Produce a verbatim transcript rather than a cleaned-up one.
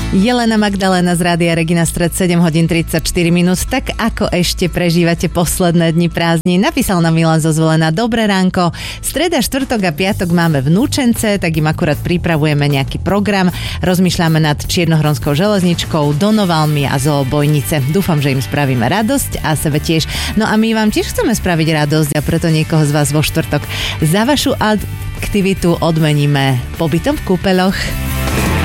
Jelena Magdalena z Rádia Regina Stred, sedem hodín tridsaťštyri minút. Tak ako ešte prežívate posledné dni prázdnin? Napísal nám Milan zo Zvolena. Dobré ránko. Streda, štvrtok a piatok máme vnúčence, tak im akurát pripravujeme nejaký program. Rozmýšľame nad Čiernohronskou železničkou, Donovalmi a Zoobojnice. Dúfam, že im spravíme radosť a sebe tiež. No a my vám tiež chceme spraviť radosť a preto niekoho z vás vo štvrtok za vašu aktivitu odmeníme pobytom v kúpeľoch.